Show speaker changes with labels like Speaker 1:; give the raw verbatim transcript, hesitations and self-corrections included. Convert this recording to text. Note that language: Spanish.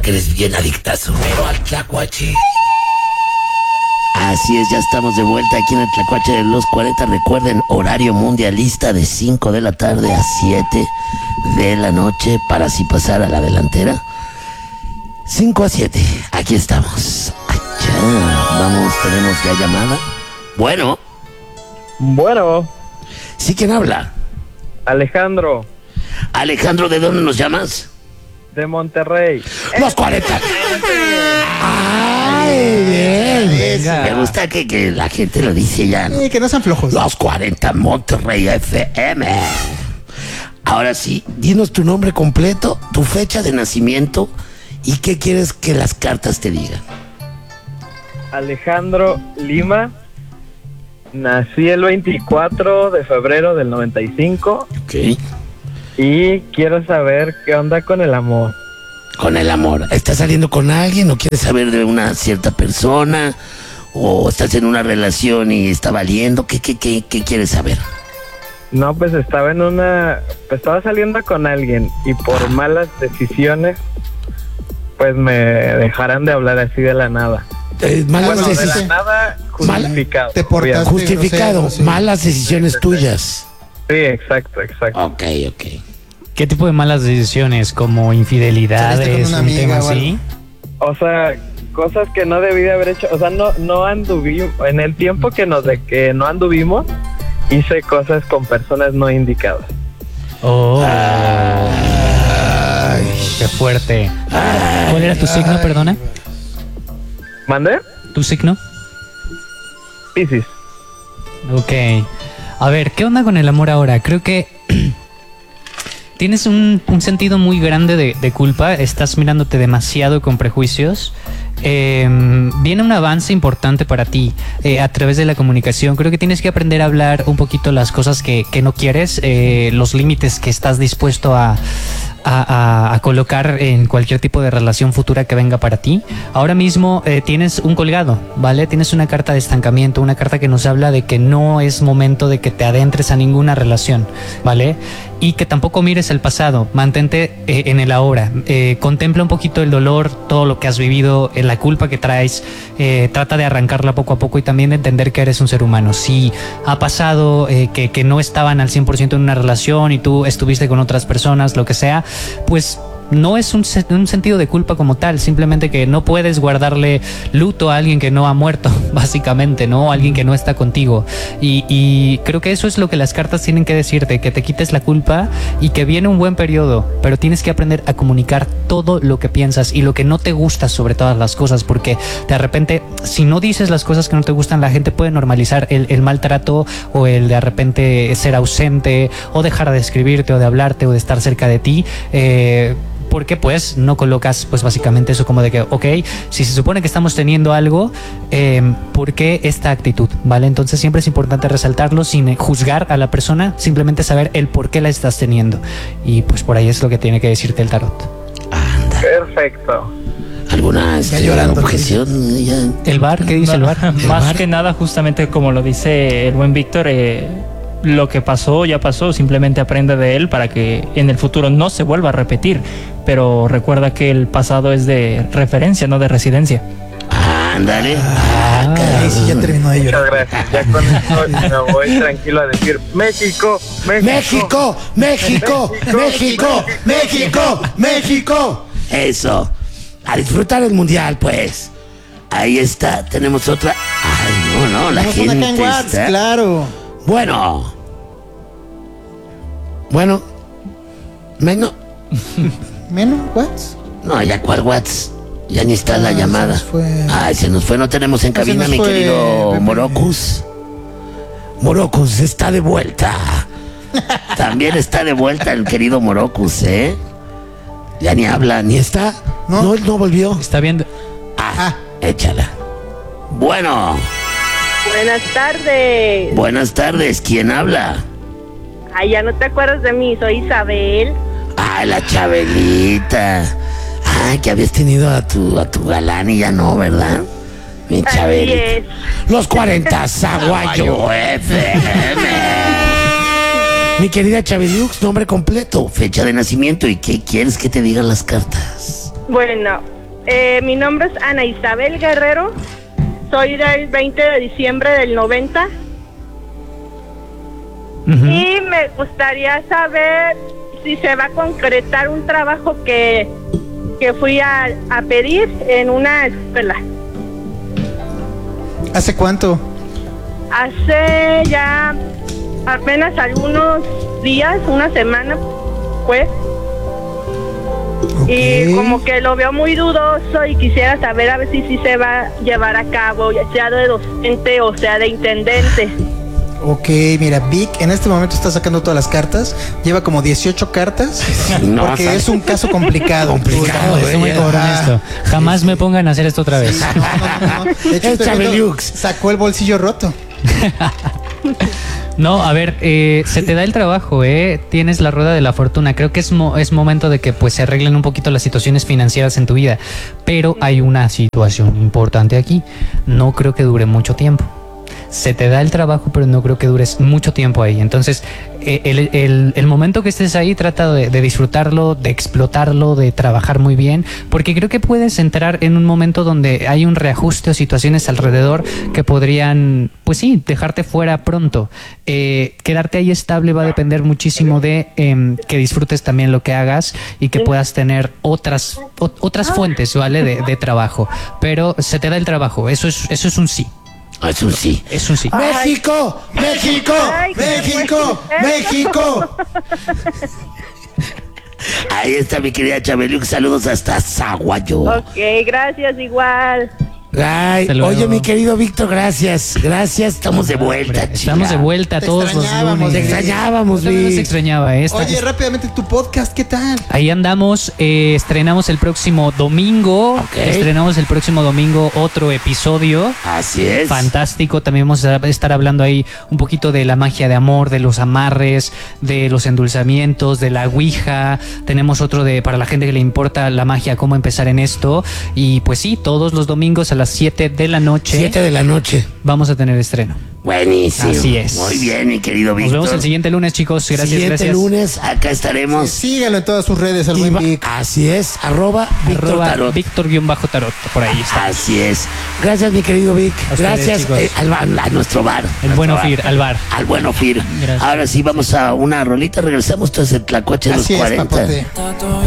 Speaker 1: que eres bien adictazo. Pero al tlacuache. Así es, ya estamos de vuelta aquí en el Tlacuache de los cuarenta. Recuerden, horario mundialista de cinco de la tarde a siete de la noche para así pasar a la delantera. cinco a siete, aquí estamos. Allá, vamos, tenemos ya llamada. Bueno.
Speaker 2: Bueno.
Speaker 1: ¿Sí, quién habla?
Speaker 2: Alejandro.
Speaker 1: Alejandro, ¿de dónde nos llamas?
Speaker 2: De Monterrey.
Speaker 1: Los cuarenta. Ay, bien. Venga. Me gusta que, que la gente lo dice ya, ¿no?
Speaker 3: Sí, que no sean flojos.
Speaker 1: Los cuarenta Monterrey F M. Ahora sí, dinos tu nombre completo, tu fecha de nacimiento y qué quieres que las cartas te digan.
Speaker 2: Alejandro Lima. Nací el veinticuatro de febrero del noventa y cinco.
Speaker 1: Ok.
Speaker 2: Y quiero saber qué onda con el amor.
Speaker 1: Con el amor. ¿Estás saliendo con alguien o quieres saber de una cierta persona? ¿O estás en una relación y está valiendo? ¿Qué, qué, qué, qué quieres saber?
Speaker 2: No, pues estaba en una... Pues estaba saliendo con alguien y por malas decisiones, pues me dejarán de hablar así de la nada.
Speaker 1: Eh, malas
Speaker 2: bueno, de
Speaker 1: decisiones.
Speaker 2: la nada, justificado.
Speaker 3: Te portaste
Speaker 1: Justificado.
Speaker 3: grosero, sí.
Speaker 1: Malas decisiones tuyas.
Speaker 2: Sí, exacto, exacto.
Speaker 1: Ok, ok.
Speaker 4: ¿Qué tipo de malas decisiones? ¿Como infidelidades?
Speaker 3: una
Speaker 4: ¿Un
Speaker 3: amiga
Speaker 4: tema
Speaker 3: o algo?
Speaker 4: así?
Speaker 2: O sea, cosas que no debí de haber hecho. O sea, no, no anduvimos. En el tiempo que nos de que no anduvimos, hice cosas con personas no indicadas.
Speaker 4: Oh,
Speaker 1: Ay,
Speaker 4: qué fuerte. ¿Cuál era tu signo, perdona?
Speaker 2: ¿Mandé?
Speaker 4: ¿Tu signo?
Speaker 2: Piscis.
Speaker 4: Ok. A ver, ¿qué onda con el amor ahora? Creo que tienes un, un sentido muy grande de, de culpa. Estás mirándote demasiado con prejuicios. Eh, viene un avance importante para ti eh, a través de la comunicación. Creo que tienes que aprender a hablar un poquito las cosas que, que no quieres, eh, los límites que estás dispuesto a, a, a, a colocar en cualquier tipo de relación futura que venga para ti. Ahora mismo eh, tienes un colgado, ¿vale? Tienes una carta de estancamiento, una carta que nos habla de que no es momento de que te adentres a ninguna relación, ¿vale? Y que tampoco mires el pasado, mantente eh, en el ahora, eh, contempla un poquito el dolor, todo lo que has vivido, eh, la culpa que traes, eh, trata de arrancarla poco a poco y también de entender que eres un ser humano. Si ha pasado eh, que, que no estaban al cien por ciento en una relación y tú estuviste con otras personas, lo que sea, pues no es un, un sentido de culpa como tal, simplemente que no puedes guardarle luto a alguien que no ha muerto, básicamente, ¿no? Alguien que no está contigo. Y, y creo que eso es lo que las cartas tienen que decirte, que te quites la culpa y que viene un buen periodo, pero tienes que aprender a comunicar todo lo que piensas y lo que no te gusta sobre todas las cosas, porque de repente, si no dices las cosas que no te gustan, la gente puede normalizar el, el maltrato o el de repente ser ausente o dejar de escribirte o de hablarte o de estar cerca de ti, eh, porque pues no colocas pues básicamente eso como de que, ok, si se supone que estamos teniendo algo, eh, ¿por qué esta actitud? ¿Vale? Entonces siempre es importante resaltarlo sin juzgar a la persona, simplemente saber el por qué la estás teniendo. Y pues por ahí es lo que tiene que decirte el tarot.
Speaker 1: Anda.
Speaker 2: Perfecto.
Speaker 1: ¿Alguna este,
Speaker 3: llorando,
Speaker 1: objeción? Ya.
Speaker 4: ¿El bar? ¿Qué dice el bar?
Speaker 1: ¿El
Speaker 5: Más
Speaker 1: bar?
Speaker 5: que nada, justamente como lo dice el buen Víctor, eh, lo que pasó ya pasó, simplemente aprende de él para que en el futuro no se vuelva a repetir, pero recuerda que el pasado es de referencia, no de residencia.
Speaker 1: Ándale.
Speaker 4: Ah,
Speaker 3: Ahí sí ya terminó de
Speaker 2: Muchas
Speaker 3: llorar.
Speaker 2: gracias. Ya con esto me voy tranquilo a decir México, México.
Speaker 1: México, México, México, México, México. Eso. A disfrutar el mundial, pues. Ahí está, tenemos otra. Ay, no, no, la
Speaker 3: Tenemos una
Speaker 1: gente
Speaker 3: acá en WhatsApp,
Speaker 1: está...
Speaker 3: claro.
Speaker 1: Bueno. Bueno. Menos.
Speaker 3: ¿Menos? ¿What?
Speaker 1: No, ya cuál WhatsApp. Ya ni está
Speaker 3: Ah,
Speaker 1: la
Speaker 3: se
Speaker 1: llamada.
Speaker 3: nos fue.
Speaker 1: Ay, se nos fue, no tenemos en
Speaker 3: Ah, se
Speaker 1: cabina,
Speaker 3: nos
Speaker 1: mi
Speaker 3: fue,
Speaker 1: querido
Speaker 3: Pepe.
Speaker 1: Morocus. Morocus está de vuelta. También está de vuelta el querido Morocus, ¿eh? Ya ni habla, ni está.
Speaker 3: No.
Speaker 1: No, él no volvió.
Speaker 4: está viendo.
Speaker 1: Ah,
Speaker 3: Ah.
Speaker 1: échala. Bueno,
Speaker 6: Buenas tardes.
Speaker 1: buenas tardes. ¿Quién habla?
Speaker 6: Ay, ya no te acuerdas de mí, soy Isabel.
Speaker 1: Ay, la Chabelita. Ay, que habías tenido a tu, a tu galán y ya no, ¿verdad? Mi
Speaker 6: Así
Speaker 1: Chabelita.
Speaker 6: es.
Speaker 1: Los cuarenta Zaguayo F M. Mi querida Chabelux, nombre completo, fecha de nacimiento y qué quieres que te digan las cartas.
Speaker 6: Bueno, Eh, mi nombre es Ana Isabel Guerrero. Soy del veinte de diciembre del noventa.
Speaker 4: Ujú.
Speaker 6: Y me gustaría saber si se va a concretar un trabajo que, que fui a, a pedir en una escuela.
Speaker 3: ¿Hace cuánto?
Speaker 6: Hace ya apenas algunos días, una semana, pues.
Speaker 3: Ok.
Speaker 6: Y como que lo veo muy dudoso y quisiera saber a ver si sí se va a llevar a cabo, ya sea de docente o sea de intendente.
Speaker 3: Ok, mira, Vic en este momento está sacando todas las cartas. Lleva como dieciocho cartas.
Speaker 1: No,
Speaker 3: porque
Speaker 1: ¿sabes?
Speaker 3: es un caso complicado.
Speaker 1: Complicado,
Speaker 3: Uy,
Speaker 4: Estoy muy
Speaker 1: eh,
Speaker 4: cabrón
Speaker 3: ah.
Speaker 4: esto. Jamás me pongan a hacer esto otra vez.
Speaker 3: Sí, no, no, no, no. De hecho,
Speaker 1: Es
Speaker 3: estoy viendo-
Speaker 1: Chabeliux.
Speaker 3: sacó el bolsillo roto.
Speaker 4: No, a ver, eh, se te da el trabajo, ¿eh? Tienes la rueda de la fortuna. Creo que es, mo- es momento de que pues se arreglen un poquito las situaciones financieras en tu vida. Pero hay una situación importante aquí. No creo que dure mucho tiempo. Se te da el trabajo, pero no creo que dures mucho tiempo ahí. Entonces, eh, el, el- el momento que estés ahí, trata de, de disfrutarlo, de explotarlo, de trabajar muy bien, porque creo que puedes entrar en un momento donde hay un reajuste o situaciones alrededor que podrían, pues sí, dejarte fuera pronto. Eh, quedarte ahí estable va a depender muchísimo de em, que disfrutes también lo que hagas y que puedas tener otras, o- otras fuentes, ¿vale? De, de trabajo. Pero se te da el trabajo, eso es, eso es un sí.
Speaker 1: Es un sí.
Speaker 4: Es un sí.
Speaker 1: ¡México! ¡México!
Speaker 6: Ay, qué
Speaker 1: ¡México!
Speaker 6: bueno.
Speaker 1: ¡México! Ahí está mi querida Chabeliux. Saludos hasta Zaguayo.
Speaker 6: Ok, gracias, igual.
Speaker 1: Ay,
Speaker 4: Hasta luego.
Speaker 1: oye, mi querido Víctor, gracias. Gracias, estamos de vuelta,
Speaker 4: Hombre, estamos de
Speaker 1: chica.
Speaker 4: vuelta
Speaker 3: Te
Speaker 4: todos los
Speaker 3: extrañábamos,
Speaker 4: lunes.
Speaker 1: Te extrañábamos,
Speaker 4: Yo también
Speaker 1: Vic.
Speaker 4: nos extrañaba esta.
Speaker 3: Oye, rápidamente tu podcast, ¿qué tal?
Speaker 4: Ahí andamos, eh, estrenamos el próximo domingo.
Speaker 1: Ok.
Speaker 4: Estrenamos el próximo domingo otro episodio.
Speaker 1: Así es.
Speaker 4: Fantástico, también vamos a estar hablando ahí un poquito de la magia de amor, de los amarres, de los endulzamientos, de la ouija. Tenemos otro de para la gente que le importa la magia, cómo empezar en esto. Y pues sí, todos los domingos a las siete de la noche
Speaker 1: Siete de la noche.
Speaker 4: vamos a tener estreno.
Speaker 1: Buenísimo.
Speaker 4: Así es.
Speaker 1: Muy bien, mi querido
Speaker 4: Nos
Speaker 1: Víctor.
Speaker 4: vemos el siguiente lunes, chicos. Gracias,
Speaker 1: Siguiente
Speaker 4: gracias.
Speaker 1: lunes, acá estaremos.
Speaker 3: Síganlo en todas sus redes, al
Speaker 1: Y
Speaker 3: buen
Speaker 1: va-
Speaker 3: Vic.
Speaker 1: así es, arroba Víctor
Speaker 4: Arroba
Speaker 1: Tarot.
Speaker 4: Víctor-Tarot, por ahí está.
Speaker 1: Así es. Gracias, mi querido Vic.
Speaker 4: A ustedes,
Speaker 1: Gracias
Speaker 4: chicos.
Speaker 1: eh, al, bar, a nuestro bar.
Speaker 4: El
Speaker 1: Nuestro
Speaker 4: buen
Speaker 1: bar.
Speaker 4: Ofir, al bar.
Speaker 1: Al buen Ofir.
Speaker 4: Gracias.
Speaker 1: Ahora sí, vamos a una rolita. Regresamos. Entonces, el tlacuache de los
Speaker 3: Así es,
Speaker 1: cuarenta.
Speaker 3: papote.